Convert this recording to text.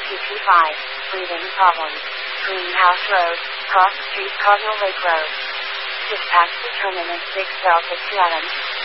CP5, breathing problems. Greenhouse Road, Cross Street, Cardinal Lake Road. Dispatch determinant 6 Delta 2 Adams.